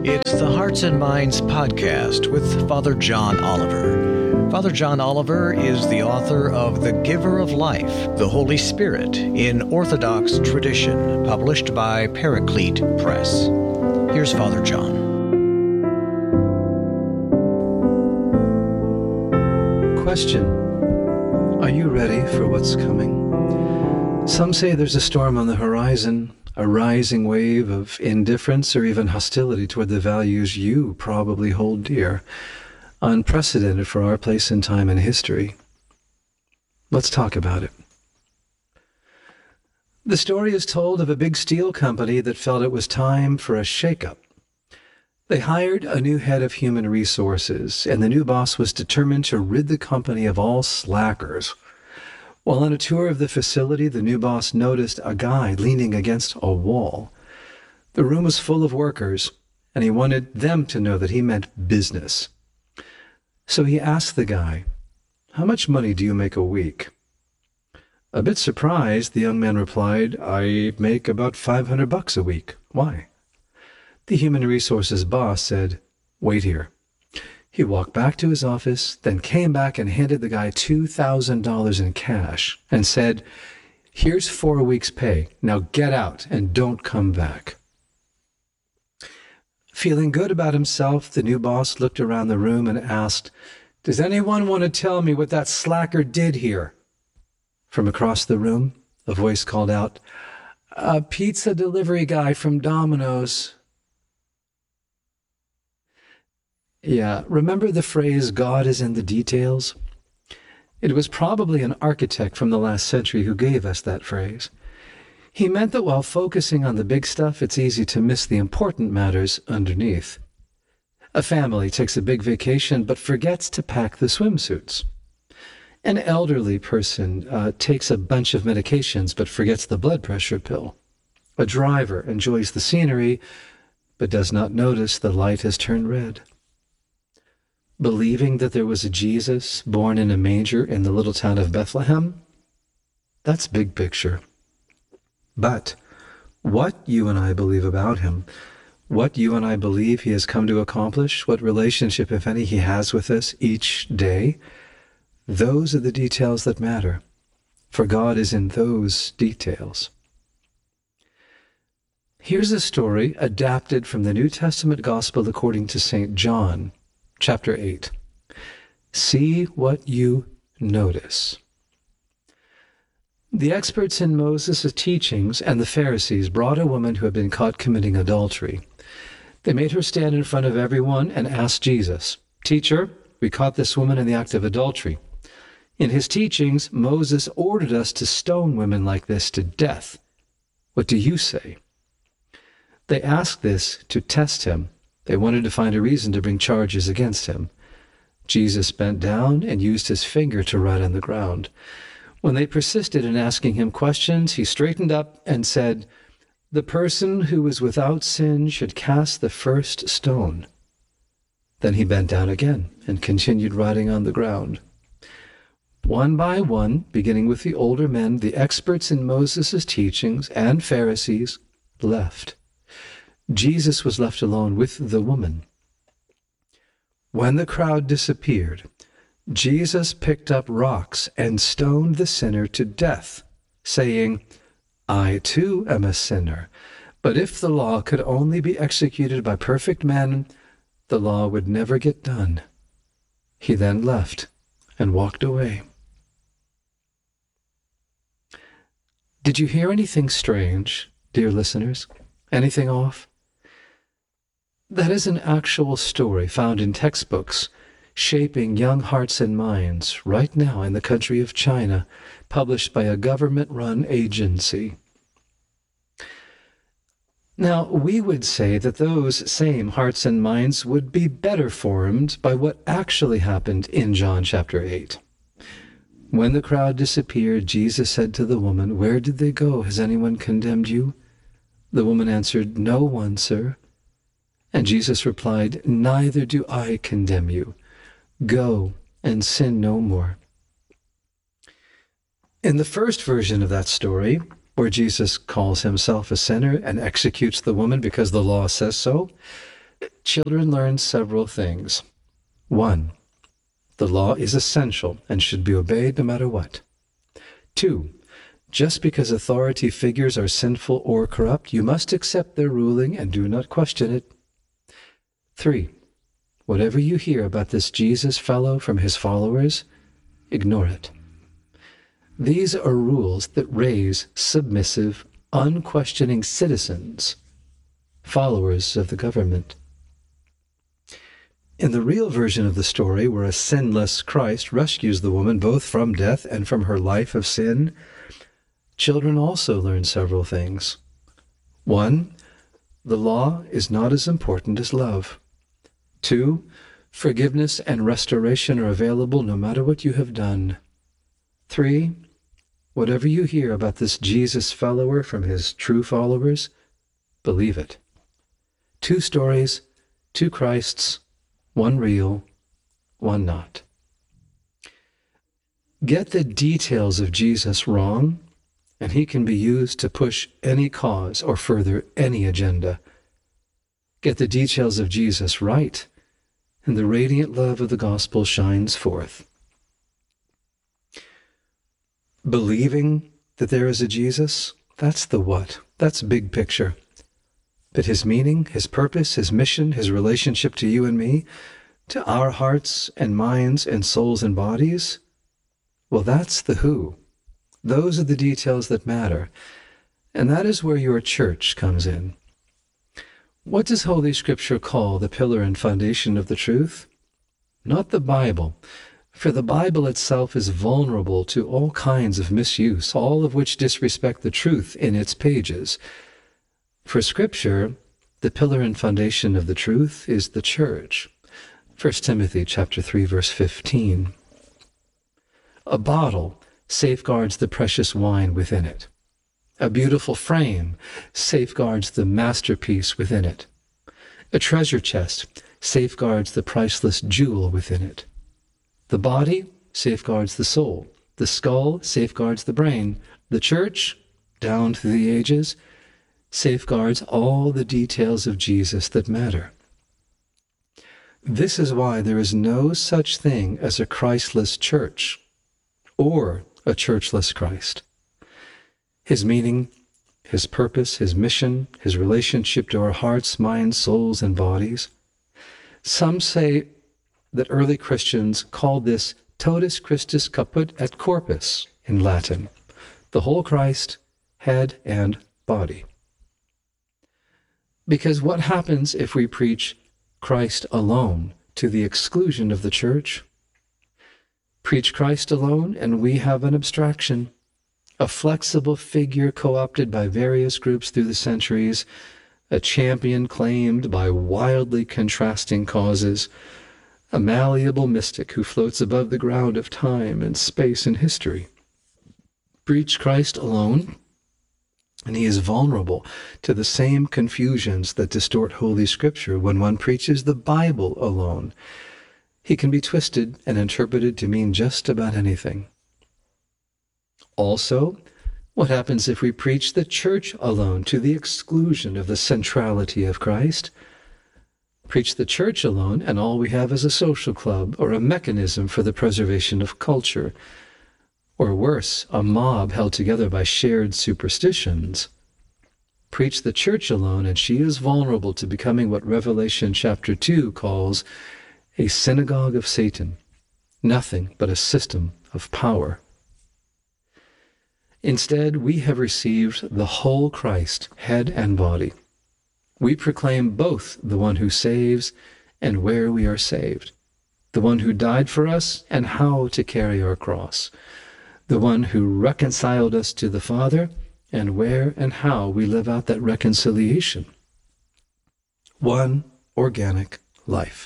It's the Hearts and Minds podcast with Father John Oliver. Father John Oliver is the author of The Giver of Life, the Holy Spirit in Orthodox Tradition, published by Paraclete Press. Here's Father John. Question: are you ready for what's coming? Some say there's a storm on the horizon, a rising wave of indifference or even hostility toward the values you probably hold dear, unprecedented for our place and time in history. Let's talk about it. The story is told of a big steel company that felt it was time for a shakeup. They hired a new head of human resources, and the new boss was determined to rid the company of all slackers. While on a tour of the facility, the new boss noticed a guy leaning against a wall. The room was full of workers, and he wanted them to know that he meant business. So he asked the guy, "How much money do you make a week?" A bit surprised, the young man replied, "I make about $500 a week. Why?" The human resources boss said, "Wait here." He walked back to his office, then came back and handed the guy $2,000 in cash and said, "Here's 4 weeks' pay. Now get out and don't come back." Feeling good about himself, the new boss looked around the room and asked, "Does anyone want to tell me what that slacker did here?" From across the room, a voice called out, "A pizza delivery guy from Domino's." Yeah, remember the phrase, "God is in the details"? It was probably an architect from the last century who gave us that phrase. He meant that while focusing on the big stuff, it's easy to miss the important matters underneath. A family takes a big vacation but forgets to pack the swimsuits. An elderly person takes a bunch of medications but forgets the blood pressure pill. A driver enjoys the scenery but does not notice the light has turned red. Believing that there was a Jesus born in a manger in the little town of Bethlehem? That's big picture. But what you and I believe about him, what you and I believe he has come to accomplish, what relationship, if any, he has with us each day, those are the details that matter, for God is in those details. Here's a story adapted from the New Testament Gospel according to St. John, Chapter 8. See what you notice. The experts in Moses' teachings and the Pharisees brought a woman who had been caught committing adultery. They made her stand in front of everyone and asked Jesus, "Teacher, we caught this woman in the act of adultery. In his teachings, Moses ordered us to stone women like this to death. What do you say?" They asked this to test him. They wanted to find a reason to bring charges against him. Jesus bent down and used his finger to write on the ground. When they persisted in asking him questions, he straightened up and said, "The person who is without sin should cast the first stone." Then he bent down again and continued writing on the ground. One by one, beginning with the older men, the experts in Moses' teachings and Pharisees left. Jesus was left alone with the woman. When the crowd disappeared, Jesus picked up rocks and stoned the sinner to death, saying, "I too am a sinner, but if the law could only be executed by perfect men, the law would never get done." He then left and walked away. Did you hear anything strange, dear listeners? Anything off? That is an actual story found in textbooks, shaping young hearts and minds right now in the country of China, published by a government-run agency. Now, we would say that those same hearts and minds would be better formed by what actually happened in John chapter 8. When the crowd disappeared, Jesus said to the woman, "Where did they go? Has anyone condemned you?" The woman answered, "No one, sir." And Jesus replied, "Neither do I condemn you. Go and sin no more." In the first version of that story, where Jesus calls himself a sinner and executes the woman because the law says so, Children learn several things. 1. The law is essential and should be obeyed no matter what. 2. Just because authority figures are sinful or corrupt, you must accept their ruling and do not question it. 3. Whatever you hear about this Jesus fellow from his followers, ignore it. These are rules that raise submissive, unquestioning citizens, followers of the government. In the real version of the story, where a sinless Christ rescues the woman both from death and from her life of sin, children also learn several things. 1. The law is not as important as love. 2. Forgiveness and restoration are available no matter what you have done. 3. Whatever you hear about this Jesus follower from his true followers, believe it. 2 stories, 2 Christs, 1 real, 1 not. Get the details of Jesus wrong, and he can be used to push any cause or further any agenda. Get the details of Jesus right, and the radiant love of the gospel shines forth. Believing that there is a Jesus, that's the what. That's big picture. But his meaning, his purpose, his mission, his relationship to you and me, to our hearts and minds and souls and bodies, well, that's the who. Those are the details that matter. And that is where your church comes in. What does Holy Scripture call the pillar and foundation of the truth? Not the Bible, for the Bible itself is vulnerable to all kinds of misuse, all of which disrespect the truth in its pages. For Scripture, the pillar and foundation of the truth is the church. 1 Timothy chapter 3, verse 15. A bottle safeguards the precious wine within it. A beautiful frame safeguards the masterpiece within it. A treasure chest safeguards the priceless jewel within it. The body safeguards the soul. The skull safeguards the brain. The church, down through the ages, safeguards all the details of Jesus that matter. This is why there is no such thing as a Christless church or a churchless Christ. His meaning, his purpose, his mission, his relationship to our hearts, minds, souls, and bodies. Some say that early Christians called this totus Christus caput et corpus in Latin, the whole Christ, head and body. Because what happens if we preach Christ alone to the exclusion of the church? Preach Christ alone, and we have an abstraction, a flexible figure co-opted by various groups through the centuries, a champion claimed by wildly contrasting causes, a malleable mystic who floats above the ground of time and space and history. Preach Christ alone, and he is vulnerable to the same confusions that distort Holy Scripture when one preaches the Bible alone. He can be twisted and interpreted to mean just about anything. Also, what happens if we preach the church alone to the exclusion of the centrality of Christ? Preach the church alone, and all we have is a social club or a mechanism for the preservation of culture, or worse, a mob held together by shared superstitions. Preach the church alone, and she is vulnerable to becoming what Revelation chapter 2 calls a synagogue of Satan, nothing but a system of power. Instead, we have received the whole Christ, head and body. We proclaim both the one who saves and where we are saved, the one who died for us and how to carry our cross, the one who reconciled us to the Father and where and how we live out that reconciliation. One organic life.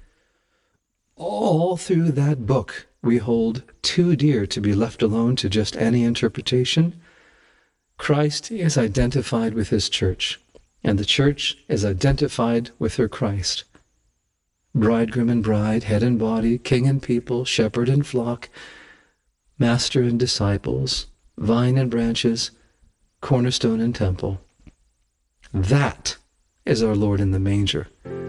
All through that book we hold too dear to be left alone to just any interpretation. Christ is identified with his church, and the church is identified with her Christ. Bridegroom and bride, head and body, king and people, shepherd and flock, master and disciples, vine and branches, cornerstone and temple. That is our Lord in the manger.